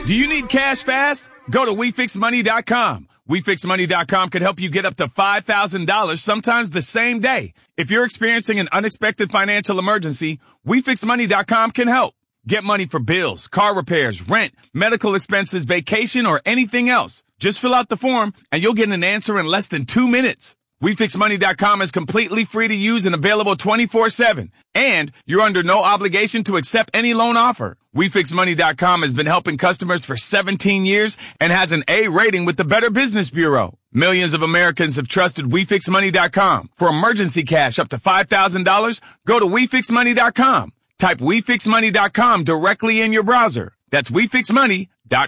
Do you need cash fast? Go to WeFixMoney.com. WeFixMoney.com can help you get up to $5,000, sometimes the same day. If you're experiencing an unexpected financial emergency, WeFixMoney.com can help. Get money for bills, car repairs, rent, medical expenses, vacation, or anything else. Just fill out the form and you'll get an answer in less than 2 minutes. WeFixMoney.com is completely free to use and available 24/7. And you're under no obligation to accept any loan offer. WeFixMoney.com has been helping customers for 17 years and has an A rating with the Better Business Bureau. Millions of Americans have trusted WeFixMoney.com. For emergency cash up to $5,000, go to WeFixMoney.com. Type WeFixMoney.com directly in your browser. That's WeFixMoney.com.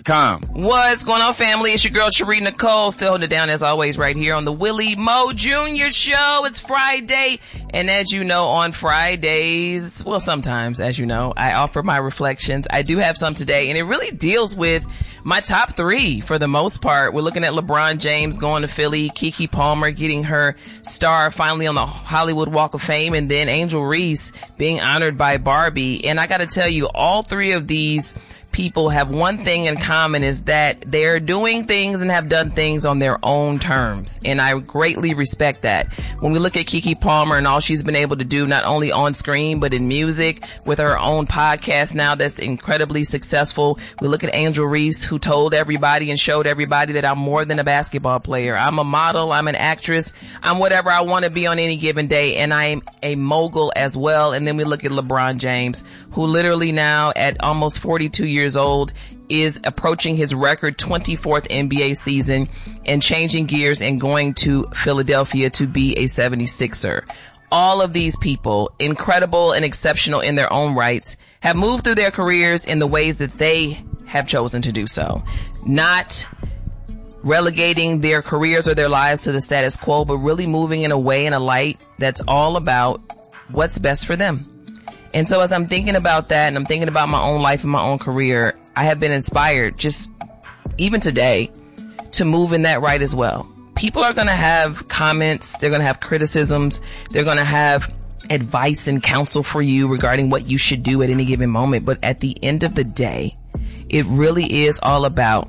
What's going on, family? It's your girl, Cherie Nicole, still holding it down as always right here on the Willie Mo Jr. Show. It's Friday, and as you know, on Fridays, well, sometimes, as you know, I offer my reflections. I do have some today, and it really deals with my top three for the most part. We're looking at LeBron James going to Philly, Keke Palmer getting her star finally on the Hollywood Walk of Fame, and then Angel Reese being honored by Barbie. And I got to tell you, all three of these people have one thing in common, is that they're doing things and have done things on their own terms. And I greatly respect that. When we look at Keke Palmer and all she's been able to do, not only on screen, but in music with her own podcast now that's incredibly successful. We look at Angel Reese, who told everybody and showed everybody that I'm more than a basketball player. I'm a model. I'm an actress. I'm whatever I want to be on any given day. And I'm a mogul as well. And then we look at LeBron James, who literally now at almost 42 years old is approaching his record 24th NBA season and changing gears and going to Philadelphia to be a 76er. All of these people, incredible and exceptional in their own rights, have moved through their careers in the ways that they have chosen to do so. Not relegating their careers or their lives to the status quo, but really moving in a way and a light that's all about what's best for them. And so as I'm thinking about that and I'm thinking about my own life and my own career, I have been inspired just even today to move in that right as well. People are going to have comments. They're going to have criticisms. They're going to have advice and counsel for you regarding what you should do at any given moment. But at the end of the day, it really is all about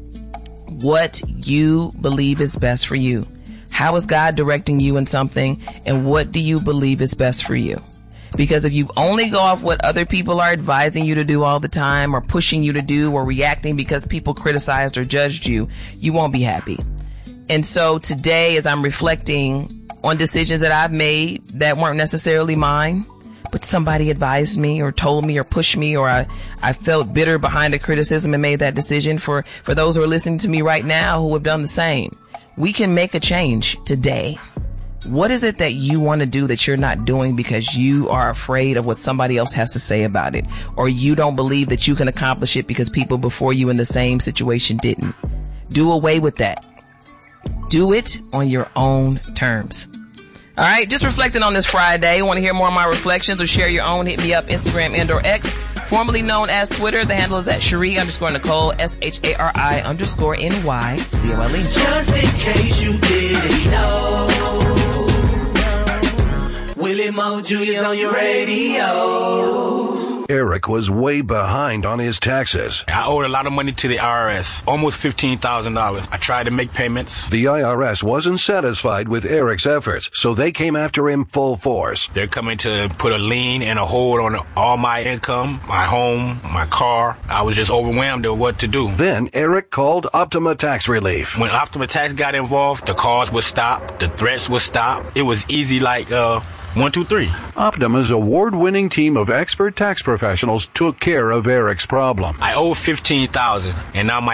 what you believe is best for you. How is God directing you in something? And what do you believe is best for you? Because if you only go off what other people are advising you to do all the time, or pushing you to do, or reacting because people criticized or judged you, you won't be happy. And so today, as I'm reflecting on decisions that I've made that weren't necessarily mine, but somebody advised me or told me or pushed me, or I felt bitter behind a criticism and made that decision, for those who are listening to me right now who have done the same, we can make a change today. What is it that you want to do that you're not doing because you are afraid of what somebody else has to say about it? Or you don't believe that you can accomplish it because people before you in the same situation didn't? Do away with that. Do it on your own terms. All right, just reflecting on this Friday. Want to hear more of my reflections or share your own? Hit me up, Instagram and or X, formerly known as Twitter. The handle is at Cherie_Nicole, SHARI_NYCOLE. Just in case you didn't know, Willie Mo Jr.'s on your radio. Eric was way behind on his taxes. I owed a lot of money to the IRS, almost $15,000. I tried to make payments. The IRS wasn't satisfied with Eric's efforts, so they came after him full force. They're coming to put a lien and a hold on all my income, my home, my car. I was just overwhelmed with what to do. Then Eric called Optima Tax Relief. When Optima Tax got involved, the calls would stop, the threats would stop. It was easy like 1, 2, 3. Optima's award-winning team of expert tax professionals took care of Eric's problem. I owe $15,000, and now my